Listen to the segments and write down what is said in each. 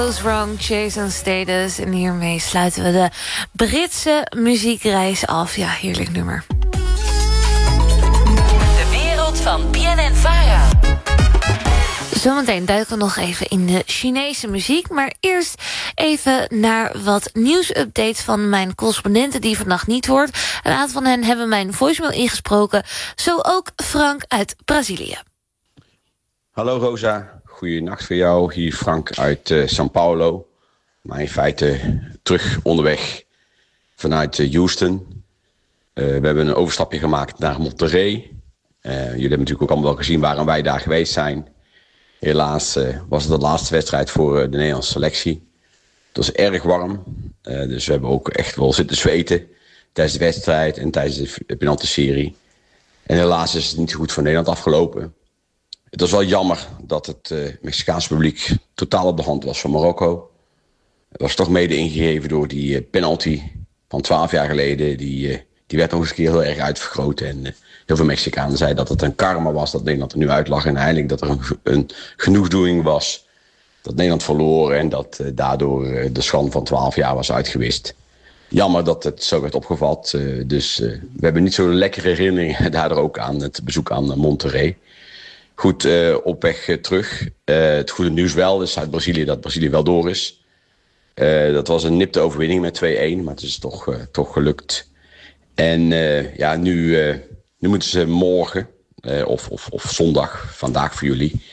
Goes Wrong, Jason Status. En hiermee sluiten we de Britse muziekreis af. Ja, heerlijk nummer. De wereld van BNN-Vara. Zometeen duiken we nog even in de Chinese muziek. Maar eerst even naar wat nieuwsupdates van mijn correspondenten die vannacht niet hoort. Een aantal van hen hebben mijn voicemail ingesproken. Zo ook Frank uit Brazilië. Hallo Rosa. Goeienacht voor jou, hier Frank uit São Paulo. Maar in feite terug onderweg vanuit Houston. We hebben een overstapje gemaakt naar Monterrey. Jullie hebben natuurlijk ook allemaal wel gezien waarom wij daar geweest zijn. Helaas was het de laatste wedstrijd voor de Nederlandse selectie. Het was erg warm, dus we hebben ook echt wel zitten zweten tijdens de wedstrijd en tijdens de penalty-serie. En helaas is het niet goed voor Nederland afgelopen. Het was wel jammer dat het Mexicaanse publiek totaal op de hand was van Marokko. Het was toch mede ingegeven door die penalty van 12 jaar geleden. Die werd nog eens een keer heel erg uitvergroot. En heel veel Mexicanen zeiden dat het een karma was dat Nederland er nu uit lag. En eigenlijk dat er een genoegdoening was dat Nederland verloor. En dat daardoor de schande van 12 jaar was uitgewist. Jammer dat het zo werd opgevat. Dus we hebben niet zo'n lekkere herinneringen daardoor ook aan het bezoek aan Monterrey. Goed, op weg terug. Het goede nieuws wel is uit Brazilië dat Brazilië wel door is. Dat was een nipte overwinning met 2-1, maar het is toch gelukt. En nu moeten ze morgen, of zondag, vandaag voor jullie,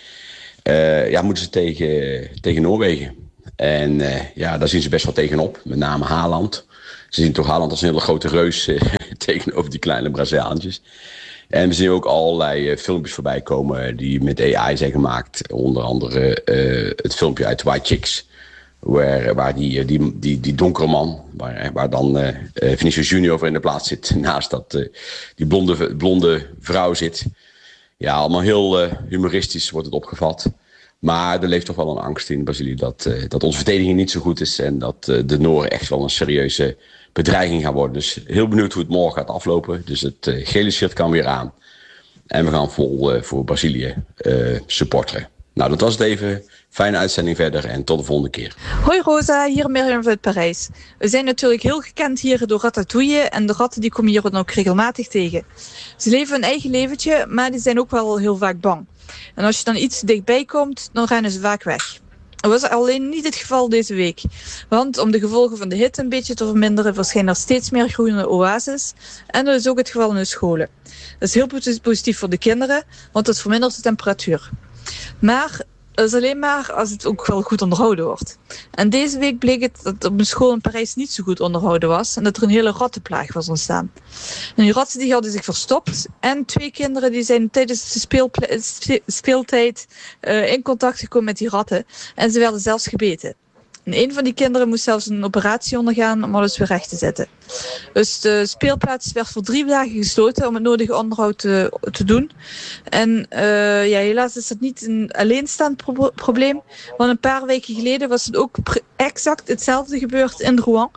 moeten ze tegen Noorwegen. En daar zien ze best wel tegenop, met name Haaland. Ze zien toch Haaland als een hele grote reus tegenover die kleine Braziliaantjes. En we zien ook allerlei filmpjes voorbij komen die met AI zijn gemaakt. Onder andere het filmpje uit White Chicks. Waar die donkere man, waar dan Vinicius Junior voor in de plaats zit. Naast dat die blonde vrouw zit. Ja, allemaal heel humoristisch wordt het opgevat. Maar er leeft toch wel een angst in Brazilië dat onze verdediging niet zo goed is. En dat de Nooren echt wel een serieuze bedreiging gaan worden. Dus heel benieuwd hoe het morgen gaat aflopen. Dus het gele shirt kan weer aan. En we gaan vol voor Brazilië supporteren. Nou, dat was het even. Fijne uitzending verder en tot de volgende keer. Hoi Rosa, hier Mirjam uit Parijs. We zijn natuurlijk heel gekend hier door ratatouille en de ratten die komen hier dan ook regelmatig tegen. Ze leven hun eigen leventje, maar die zijn ook wel heel vaak bang. En als je dan iets dichtbij komt, dan rennen ze vaak weg. Dat was alleen niet het geval deze week. Want om de gevolgen van de hitte een beetje te verminderen, verschijnen er steeds meer groene oases. En dat is ook het geval in de scholen. Dat is heel positief voor de kinderen, want het vermindert de temperatuur. Maar dat is alleen maar als het ook wel goed onderhouden wordt. En deze week bleek het dat op een school in Parijs niet zo goed onderhouden was. En dat er een hele rattenplaag was ontstaan. En die ratten die hadden zich verstopt. En 2 kinderen die zijn tijdens de speeltijd in contact gekomen met die ratten. En ze werden zelfs gebeten. En een van die kinderen moest zelfs een operatie ondergaan om alles weer recht te zetten. Dus de speelplaats werd voor 3 dagen gesloten om het nodige onderhoud te doen. En helaas is dat niet een alleenstaand probleem. Want een paar weken geleden was het ook exact hetzelfde gebeurd in Rouen.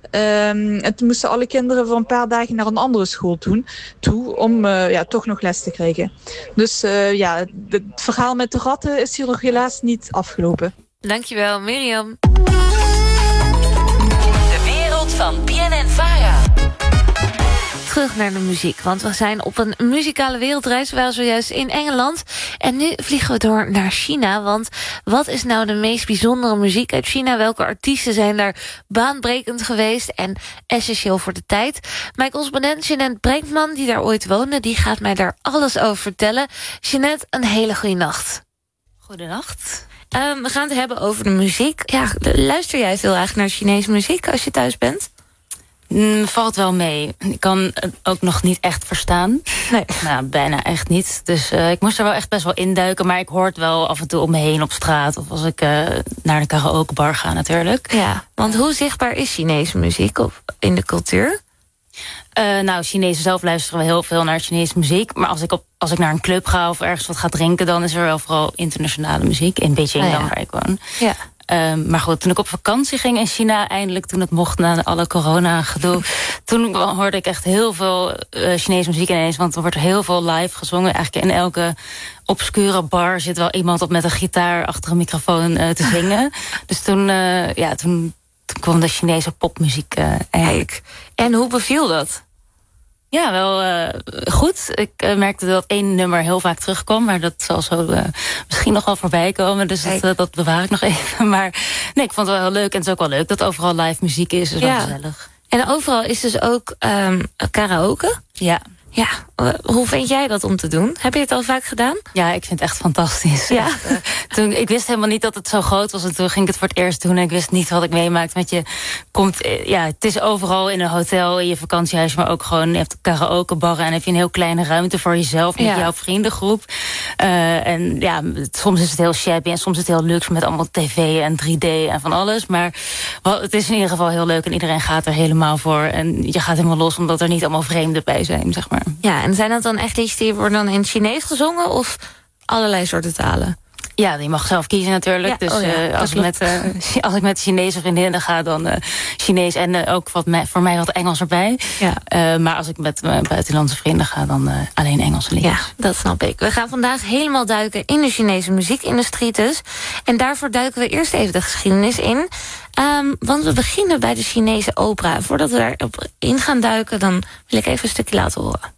En toen moesten alle kinderen voor een paar dagen naar een andere school toe om toch nog les te krijgen. Dus het verhaal met de ratten is hier nog helaas niet afgelopen. Dankjewel, Mirjam. De wereld van BNN-Vara. Terug naar de muziek, want we zijn op een muzikale wereldreis. We waren zojuist in Engeland en nu vliegen we door naar China. Want wat is nou de meest bijzondere muziek uit China? Welke artiesten zijn daar baanbrekend geweest en essentieel voor de tijd? Mijn correspondent Jeanette Brenkman, die daar ooit woonde, die gaat mij daar alles over vertellen. Jeanette, een hele goede nacht. Goedenacht. We gaan het hebben over de muziek. Ja, luister jij veel eigenlijk naar Chinese muziek als je thuis bent? Valt wel mee. Ik kan het ook nog niet echt verstaan. Nee. Nou, bijna echt niet. Dus ik moest er wel echt best wel induiken. Maar ik hoor het wel af en toe om me heen op straat. Of als ik naar de karaokebar ga natuurlijk. Ja, want hoe zichtbaar is Chinese muziek in de cultuur? Chinezen zelf luisteren wel heel veel naar Chinese muziek. Maar als ik naar een club ga of ergens wat ga drinken, dan is er wel vooral internationale muziek. In Beijing dan, waar ik woon. Ja. Maar goed, toen ik op vakantie ging in China, eindelijk toen het mocht na alle corona-gedoe, toen hoorde ik echt heel veel Chinese muziek ineens. Want er wordt er heel veel live gezongen. Eigenlijk in elke obscure bar zit wel iemand op met een gitaar achter een microfoon te zingen. Dus toen kwam de Chinese popmuziek eigenlijk. En hoe beviel dat? Ja, wel goed. Ik merkte dat één nummer heel vaak terugkwam. Maar dat zal zo misschien nog wel voorbij komen. Dus dat bewaar ik nog even. Maar nee, ik vond het wel heel leuk. En het is ook wel leuk dat overal live muziek is. Dus wel gezellig. En overal is dus ook karaoke? Ja. Ja, hoe vind jij dat om te doen? Heb je het al vaak gedaan? Ja, ik vind het echt fantastisch. Ja. Ik wist helemaal niet dat het zo groot was. En toen ging ik het voor het eerst doen. En ik wist niet wat ik meemaakte. Want je komt, het is overal in een hotel, in je vakantiehuis. Maar ook gewoon, je hebt karaokebarren. En heb je een heel kleine ruimte voor jezelf. Met jouw vriendengroep. En ja, soms is het heel shabby. En soms is het heel luxe met allemaal tv en 3D en van alles. Maar het is in ieder geval heel leuk. En iedereen gaat er helemaal voor. En je gaat helemaal los, omdat er niet allemaal vreemden bij zijn, zeg maar. Ja, en zijn dat dan echt liedjes die worden dan in het Chinees gezongen of allerlei soorten talen? Ja, je mag zelf kiezen natuurlijk. Ja, dus als ik met Chinese vriendinnen ga, dan Chinees en ook voor mij wat Engels erbij. Ja. Maar als ik met mijn buitenlandse vrienden ga, dan alleen Engelse liedjes. Ja, dat snap ik. We gaan vandaag helemaal duiken in de Chinese muziekindustrie dus. En daarvoor duiken we eerst even de geschiedenis in. Want we beginnen bij de Chinese opera. Voordat we daarop in gaan duiken, dan wil ik even een stukje laten horen.